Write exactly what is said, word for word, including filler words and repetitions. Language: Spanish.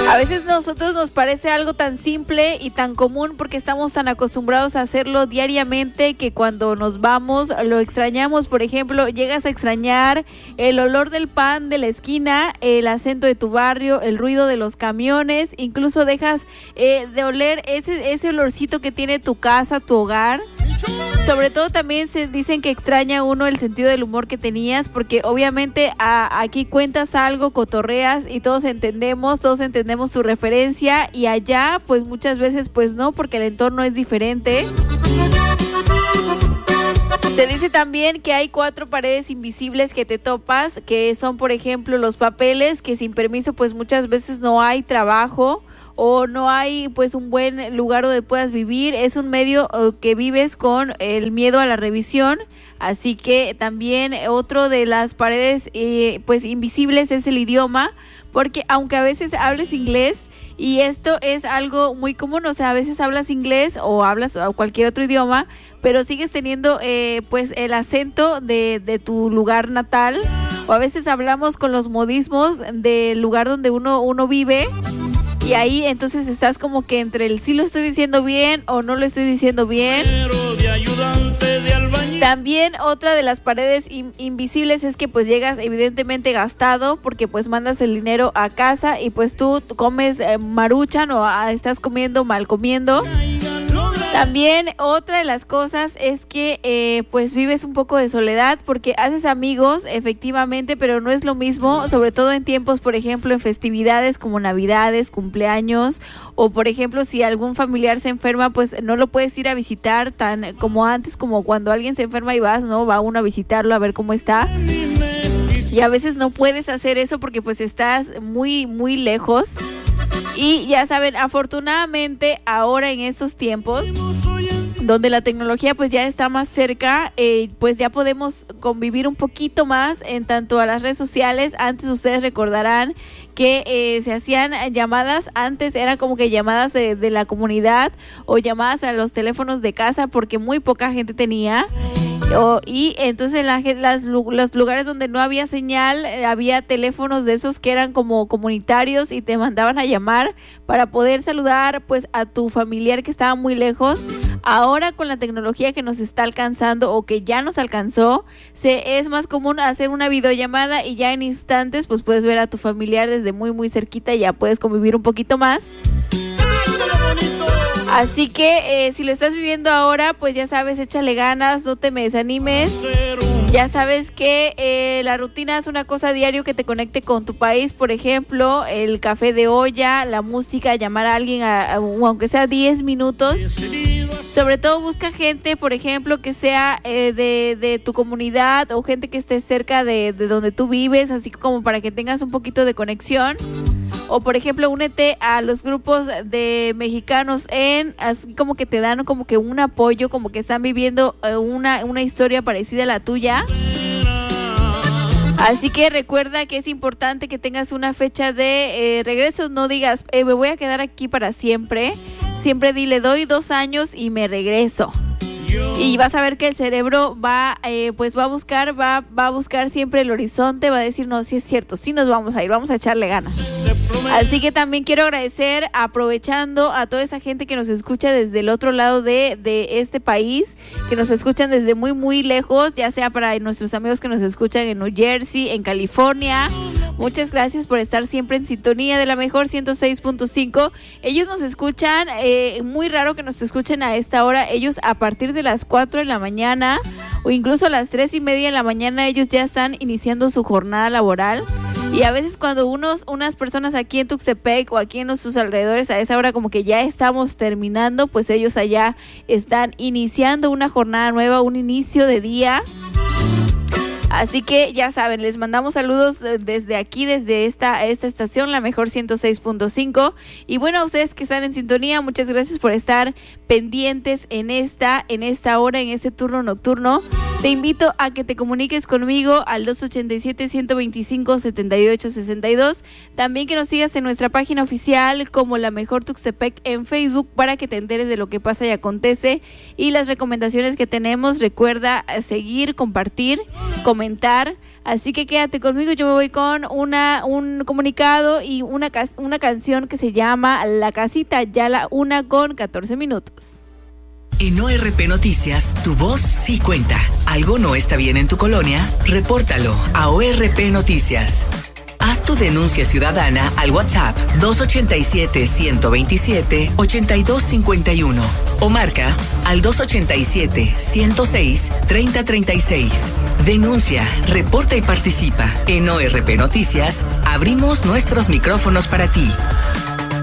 A veces nosotros nos parece algo tan simple y tan común porque estamos tan acostumbrados a hacerlo diariamente que cuando nos vamos lo extrañamos. Por ejemplo, llegas a extrañar el olor del pan de la esquina, el acento de tu barrio, el ruido de los camiones, incluso dejas eh, de oler ese, ese olorcito que tiene tu casa, tu hogar. Sobre todo también se dicen que extraña uno el sentido del humor que tenías, porque obviamente a, aquí cuentas algo, cotorreas y todos entendemos, todos entendemos tu referencia, y allá pues muchas veces pues no, porque el entorno es diferente. Se dice también que hay cuatro paredes invisibles que te topas, que son por ejemplo los papeles, que sin permiso pues muchas veces no hay trabajo, o no hay pues un buen lugar donde puedas vivir. Es un medio uh, que vives con el miedo a la revisión. Así que también otro de las paredes eh, pues invisibles es el idioma, porque aunque a veces hables inglés, y esto es algo muy común, o sea, a veces hablas inglés o hablas cualquier otro idioma, pero sigues teniendo eh, pues el acento de, de tu lugar natal, o a veces hablamos con los modismos del lugar donde uno, uno vive. Y ahí entonces estás como que entre el sí lo estoy diciendo bien o no lo estoy diciendo bien. También otra de las paredes in- invisibles es que pues llegas evidentemente gastado, porque pues mandas el dinero a casa y pues tú comes eh, maruchan o ah, estás comiendo mal comiendo. También otra de las cosas es que eh, pues vives un poco de soledad, porque haces amigos efectivamente, pero no es lo mismo, sobre todo en tiempos, por ejemplo, en festividades como Navidades, cumpleaños, o por ejemplo si algún familiar se enferma, pues no lo puedes ir a visitar tan como antes, como cuando alguien se enferma y vas, ¿no? Va uno a visitarlo a ver cómo está. Y a veces no puedes hacer eso porque pues estás muy, muy lejos. Y ya saben, afortunadamente ahora en estos tiempos donde la tecnología pues ya está más cerca, eh, pues ya podemos convivir un poquito más en tanto a las redes sociales. Antes ustedes recordarán que eh, se hacían llamadas, antes eran como que llamadas de, de la comunidad o llamadas a los teléfonos de casa, porque muy poca gente tenía. Oh, y entonces la, las, los lugares donde no había señal, eh, había teléfonos de esos que eran como comunitarios y te mandaban a llamar para poder saludar pues a tu familiar que estaba muy lejos. Ahora con la tecnología que nos está alcanzando o que ya nos alcanzó, se, es más común hacer una videollamada y ya en instantes pues puedes ver a tu familiar desde muy muy cerquita y ya puedes convivir un poquito más. Así que eh, si lo estás viviendo ahora, pues ya sabes, échale ganas, no te me desanimes. Ya sabes que eh, la rutina es una cosa diario que te conecte con tu país. Por ejemplo, el café de olla, la música, llamar a alguien, a, a, aunque sea diez minutos. Sobre todo busca gente, por ejemplo, que sea eh, de, de tu comunidad o gente que esté cerca de, de donde tú vives, así como para que tengas un poquito de conexión. O por ejemplo, únete a los grupos de mexicanos en, así como que te dan como que un apoyo, como que están viviendo una, una historia parecida a la tuya. Así que recuerda que es importante que tengas una fecha de eh, regreso. No digas, eh, me voy a quedar aquí para siempre. Siempre dile, doy dos años y me regreso. Y vas a ver que el cerebro va, eh, pues va a buscar, va, va a buscar siempre el horizonte, va a decir, no, sí es cierto, sí nos vamos a ir, vamos a echarle ganas. Así que también quiero agradecer, aprovechando a toda esa gente que nos escucha desde el otro lado de, de este país, que nos escuchan desde muy, muy lejos, ya sea para nuestros amigos que nos escuchan en New Jersey, en California. Muchas gracias por estar siempre en sintonía de la mejor ciento seis punto cinco. Ellos nos escuchan, eh, muy raro que nos escuchen a esta hora. Ellos a partir de las cuatro de la mañana o incluso a las tres y media de la mañana, ellos ya están iniciando su jornada laboral. Y a veces cuando unos, unas personas aquí en Tuxtepec o aquí en nuestros alrededores a esa hora como que ya estamos terminando, pues ellos allá están iniciando una jornada nueva, un inicio de día. Así que ya saben, les mandamos saludos desde aquí, desde esta, esta estación, la mejor ciento seis punto cinco. Y bueno, a ustedes que están en sintonía, muchas gracias por estar pendientes en esta, en esta hora, en este turno nocturno. Te invito a que te comuniques conmigo al dos ochenta y siete, ciento veinticinco, setenta y ocho sesenta y dos. También que nos sigas en nuestra página oficial como La Mejor Tuxtepec en Facebook para que te enteres de lo que pasa y acontece y las recomendaciones que tenemos. Recuerda seguir, compartir, comentar aumentar. Así que quédate conmigo, yo me voy con una un comunicado y una, una canción que se llama La Casita, ya la una con catorce minutos. En O R P Noticias, tu voz sí cuenta. ¿Algo no está bien en tu colonia? Repórtalo a O R P Noticias. Haz tu denuncia ciudadana al WhatsApp dos ocho siete, uno dos siete, ocho dos cinco uno o marca al dos ocho siete, uno cero seis, tres cero tres seis. Denuncia, reporta y participa. En O R P Noticias, abrimos nuestros micrófonos para ti.